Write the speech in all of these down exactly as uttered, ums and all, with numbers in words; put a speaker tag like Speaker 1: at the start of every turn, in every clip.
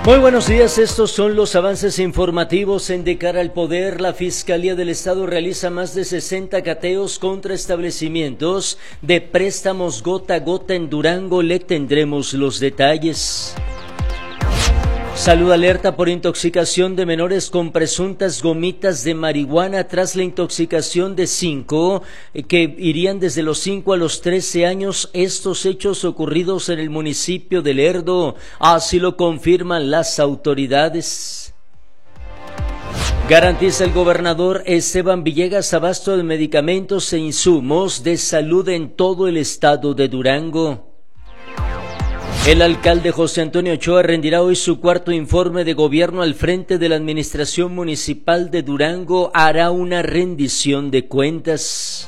Speaker 1: Muy buenos días, estos son los avances informativos en De Cara al Poder. La Fiscalía del Estado realiza más de sesenta cateos contra establecimientos de préstamos gota a gota en Durango. Le tendremos los detalles. Salud alerta por intoxicación de menores con presuntas gomitas de marihuana tras la intoxicación de cinco que irían desde los cinco a los trece años. Estos hechos ocurridos en el municipio de Lerdo, así lo confirman las autoridades. Garantiza el gobernador Esteban Villegas abasto de medicamentos e insumos de salud en todo el estado de Durango. El alcalde José Antonio Ochoa rendirá hoy su cuarto informe de gobierno al frente de la administración municipal de Durango. Hará una rendición de cuentas.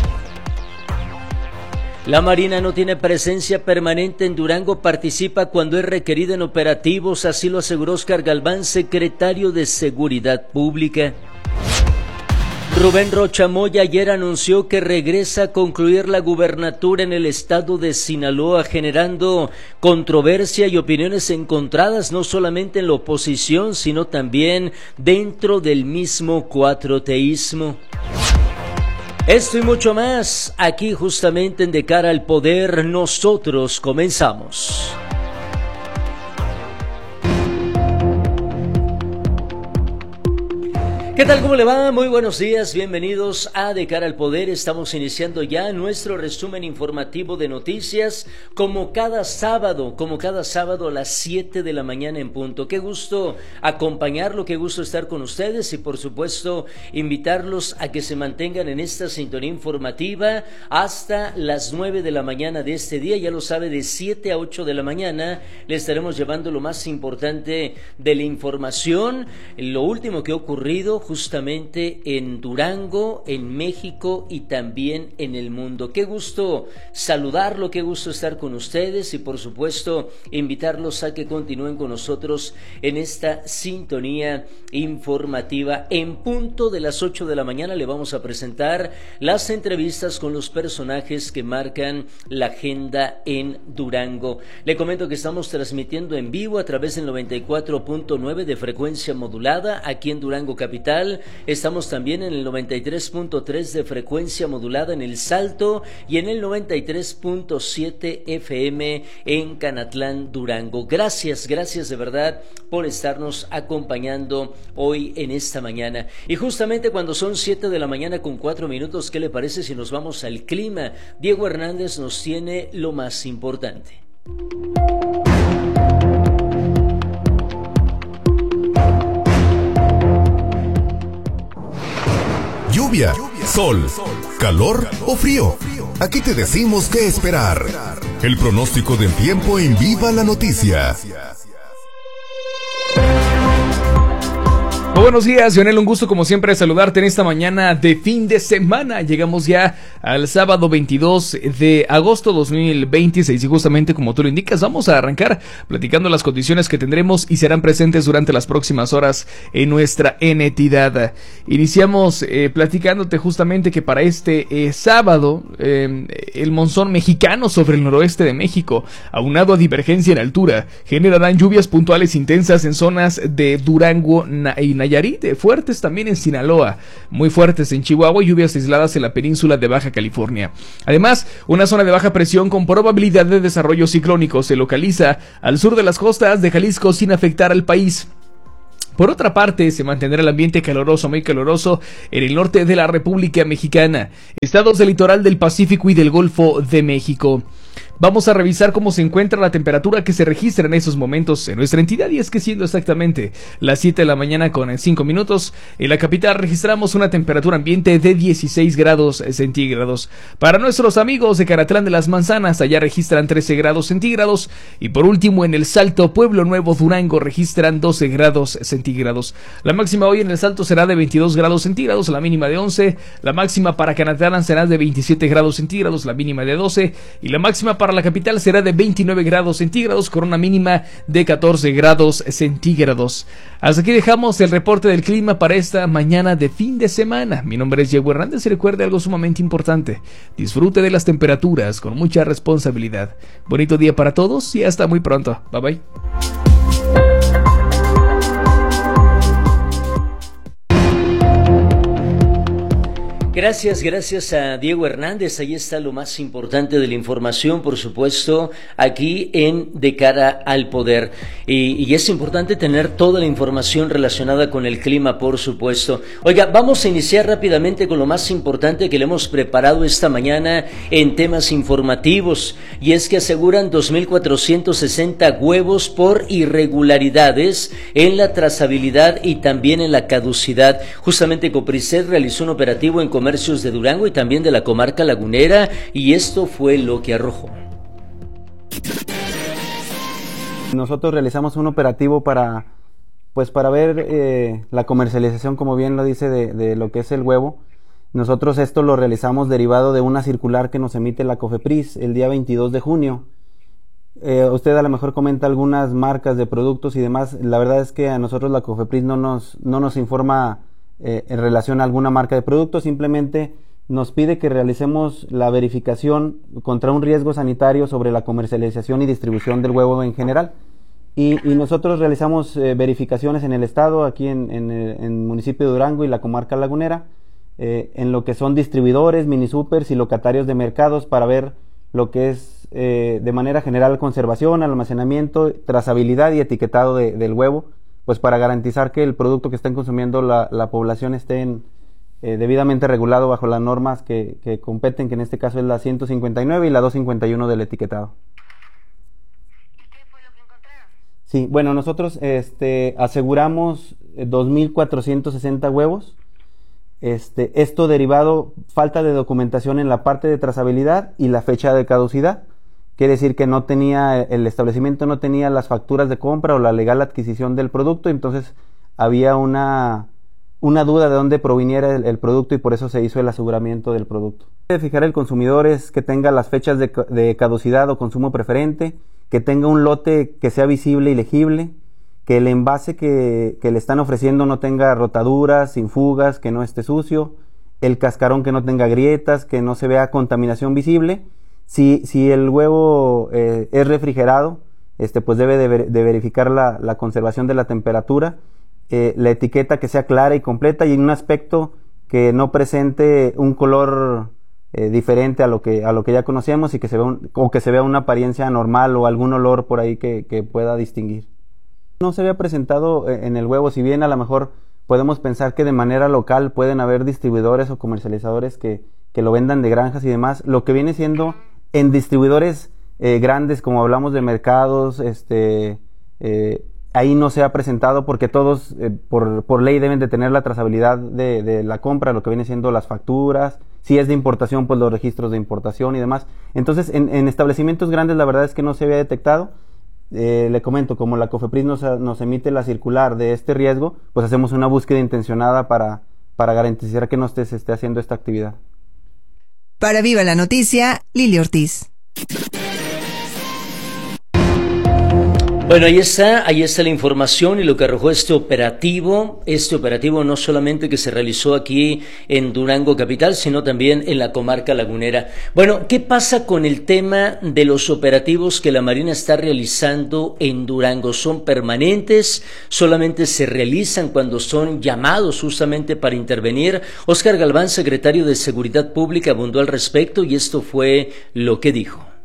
Speaker 1: La Marina no tiene presencia permanente en Durango, participa cuando es requerida en operativos, así lo aseguró Oscar Galván, secretario de Seguridad Pública. Rubén Rocha Moya ayer anunció que regresa a concluir la gubernatura en el estado de Sinaloa, generando controversia y opiniones encontradas, no solamente en la oposición, sino también dentro del mismo cuatroteísmo. Esto y mucho más, aquí justamente en De Cara al Poder, nosotros comenzamos. ¿Qué tal? ¿Cómo le va? Muy buenos días, bienvenidos a De Cara al Poder. Estamos iniciando ya nuestro resumen informativo de noticias, como cada sábado, como cada sábado a las siete de la mañana en punto. Qué gusto acompañarlo, qué gusto estar con ustedes y por supuesto invitarlos a que se mantengan en esta sintonía informativa hasta las nueve de la mañana de este día. Ya lo sabe, de siete a ocho de la mañana le estaremos llevando lo más importante de la información, lo último que ha ocurrido justamente en Durango, en México y también en el mundo. Qué gusto saludarlo, qué gusto estar con ustedes y por supuesto invitarlos a que continúen con nosotros en esta sintonía informativa. En punto de las ocho de la mañana le vamos a presentar las entrevistas con los personajes que marcan la agenda en Durango. Le comento que estamos transmitiendo en vivo a través del noventa y cuatro punto nueve de frecuencia modulada aquí en Durango Capital. Estamos también en el noventa y tres punto tres de frecuencia modulada en El Salto y en el noventa y tres punto siete F M en Canatlán, Durango. Gracias, gracias de verdad por estarnos acompañando hoy en esta mañana. Y justamente cuando son siete de la mañana con cuatro minutos, ¿qué le parece si nos vamos al clima? Diego Hernández nos tiene lo más importante.
Speaker 2: Lluvia, sol, calor o frío. Aquí te decimos qué esperar. El pronóstico del tiempo en Viva la Noticia.
Speaker 3: Muy buenos días, Lionel, un gusto como siempre saludarte en esta mañana de fin de semana. Llegamos ya al sábado veintidós de agosto dos mil veintiséis y justamente como tú lo indicas, vamos a arrancar platicando las condiciones que tendremos y serán presentes durante las próximas horas en nuestra entidad. Iniciamos eh, platicándote justamente que para este eh, sábado eh, el monzón mexicano sobre el noroeste de México, aunado a divergencia en altura, generarán lluvias puntuales intensas en zonas de Durango y Nayarit, fuertes también en Sinaloa, muy fuertes en Chihuahua y lluvias aisladas en la península de Baja California. Además, una zona de baja presión con probabilidad de desarrollo ciclónico se localiza al sur de las costas de Jalisco sin afectar al país. Por otra parte, se mantendrá el ambiente caluroso, muy caluroso, en el norte de la República Mexicana, estados del litoral del Pacífico y del Golfo de México. Vamos a revisar cómo se encuentra la temperatura que se registra en esos momentos en nuestra entidad, y es que siendo exactamente las siete de la mañana con cinco minutos, en la capital registramos una temperatura ambiente de dieciséis grados centígrados. Para nuestros amigos de Canatlán de las Manzanas, allá registran trece grados centígrados, y por último en El Salto, Pueblo Nuevo, Durango, registran doce grados centígrados. La máxima hoy en El Salto será de veintidós grados centígrados, la mínima de once, la máxima para Canatlán será de veintisiete grados centígrados, la mínima de doce, y la máxima para la capital será de veintinueve grados centígrados con una mínima de catorce grados centígrados. Hasta aquí dejamos el reporte del clima para esta mañana de fin de semana. Mi nombre es Diego Hernández y recuerde algo sumamente importante: disfrute de las temperaturas con mucha responsabilidad. Bonito día para todos y hasta muy pronto. Bye bye.
Speaker 1: Gracias, gracias a Diego Hernández. Ahí está lo más importante de la información, por supuesto, aquí en De Cara al Poder. Y, y es importante tener toda la información relacionada con el clima, por supuesto. Oiga, vamos a iniciar rápidamente con lo más importante que le hemos preparado esta mañana en temas informativos. Y es que aseguran dos mil cuatrocientos sesenta huevos por irregularidades en la trazabilidad y también en la caducidad. Justamente Copriset realizó un operativo en comercios de Durango y también de la comarca lagunera, y esto fue lo que arrojó.
Speaker 4: Nosotros realizamos un operativo para, pues para ver eh, la comercialización, como bien lo dice, de, de lo que es el huevo. Nosotros esto lo realizamos derivado de una circular que nos emite la COFEPRIS el día veintidós de junio. Eh, usted a lo mejor comenta algunas marcas de productos y demás. La verdad es que a nosotros la COFEPRIS no nos, no nos informa Eh, en relación a alguna marca de producto, simplemente nos pide que realicemos la verificación contra un riesgo sanitario sobre la comercialización y distribución del huevo en general, y, y nosotros realizamos eh, verificaciones en el estado, aquí en, en, en el municipio de Durango y la comarca lagunera, eh, en lo que son distribuidores, mini supers y locatarios de mercados, para ver lo que es eh, de manera general conservación, almacenamiento, trazabilidad y etiquetado de, del huevo, pues para garantizar que el producto que estén consumiendo la, la población esté en, eh, debidamente regulado bajo las normas que, que competen, que en este caso es la ciento cincuenta y nueve y la doscientos cincuenta y uno del etiquetado.
Speaker 5: ¿Y qué fue lo que encontraron?
Speaker 4: Sí, bueno, nosotros este, aseguramos dos mil cuatrocientos sesenta huevos. Este, esto derivado, falta de documentación en la parte de trazabilidad y la fecha de caducidad. Quiere decir que no tenía, el establecimiento no tenía las facturas de compra o la legal adquisición del producto, entonces había una, una duda de dónde proviniera el, el producto, y por eso se hizo el aseguramiento del producto. Debe fijar el consumidor es que tenga las fechas de, de caducidad o consumo preferente, que tenga un lote que sea visible y legible, que el envase que, que le están ofreciendo no tenga rotaduras, sin fugas, que no esté sucio, el cascarón que no tenga grietas, que no se vea contaminación visible. Si, si el huevo eh, es refrigerado, este, pues debe de, ver, de verificar la, la conservación de la temperatura, eh, la etiqueta que sea clara y completa, y en un aspecto que no presente un color eh, diferente a lo que a lo que ya conocemos, y que se vea un, o que se vea una apariencia anormal o algún olor por ahí que, que pueda distinguir. No se había presentado en el huevo, si bien a lo mejor podemos pensar que de manera local pueden haber distribuidores o comercializadores que, que lo vendan de granjas y demás. Lo que viene siendo en distribuidores eh, grandes, como hablamos de mercados, este, eh, ahí no se ha presentado, porque todos eh, por, por ley deben de tener la trazabilidad de, de la compra, lo que viene siendo las facturas, si es de importación, pues los registros de importación y demás. Entonces, en, en establecimientos grandes la verdad es que no se había detectado. Eh, le comento, como la COFEPRIS nos, nos emite la circular de este riesgo, pues hacemos una búsqueda intencionada para, para garantizar que no esté, se esté haciendo esta actividad.
Speaker 6: Para Viva la Noticia, Lili Ortiz.
Speaker 1: Bueno, ahí está, ahí está la información y lo que arrojó este operativo, este operativo no solamente que se realizó aquí en Durango capital, sino también en la comarca lagunera. Bueno, ¿qué pasa con el tema de los operativos que la Marina está realizando en Durango? ¿Son permanentes? ¿Solamente se realizan cuando son llamados justamente para intervenir? Óscar Galván, secretario de Seguridad Pública, abundó al respecto y esto fue lo que dijo.